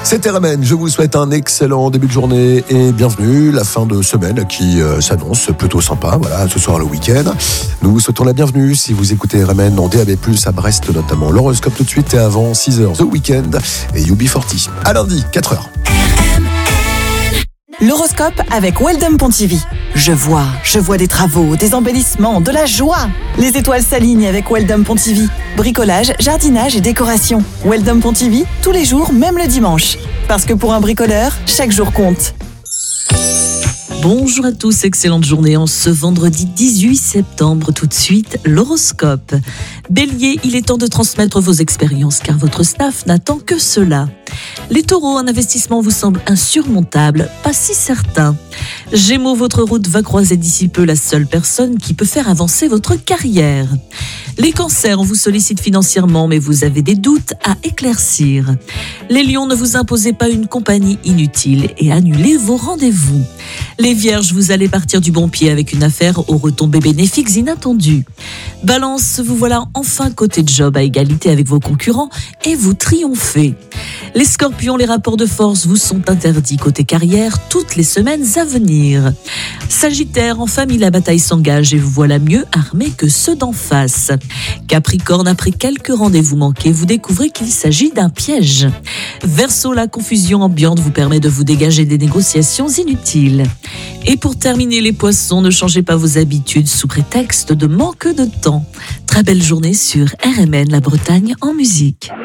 C'était Romain, je vous souhaite un excellent début de journée et bienvenue, la fin de semaine qui s'annonce plutôt sympa, voilà, ce soir le week-end. Nous vous souhaitons la bienvenue si vous écoutez Romain en DAB+, à Brest notamment. L'horoscope tout de suite et avant 6h The Weekend et UB40. À lundi, 4h. L'horoscope avec Weldom Pontivy. Je vois des travaux, des embellissements, de la joie. Les étoiles s'alignent avec Weldom Pontivy. Bricolage, jardinage et décoration. Weldom Pontivy, tous les jours, même le dimanche. Parce que pour un bricoleur, chaque jour compte. Bonjour à tous, excellente journée en ce vendredi 18 septembre. Tout de suite, l'horoscope. Bélier, il est temps de transmettre vos expériences car votre staff n'attend que cela. Les taureaux, un investissement vous semble insurmontable, pas si certain. Gémeaux, votre route va croiser d'ici peu la seule personne qui peut faire avancer votre carrière. Les cancers, on vous sollicite financièrement, mais vous avez des doutes à éclaircir. Les lions, ne vous imposez pas une compagnie inutile et annulez vos rendez-vous. Les vierges, vous allez partir du bon pied avec une affaire aux retombées bénéfiques inattendues. Balance, vous voilà enfin côté job à égalité avec vos concurrents et vous triomphez. Les scorpions, les rapports de force vous sont interdits côté carrière toutes les semaines à venir. Sagittaire, en famille la bataille s'engage et vous voilà mieux armé que ceux d'en face. Capricorne, après quelques rendez-vous manqués, vous découvrez qu'il s'agit d'un piège. Verseau, la confusion ambiante vous permet de vous dégager des négociations inutiles. Et pour terminer les poissons, ne changez pas vos habitudes sous prétexte de manque de temps. Très belle journée sur RMN, la Bretagne en musique.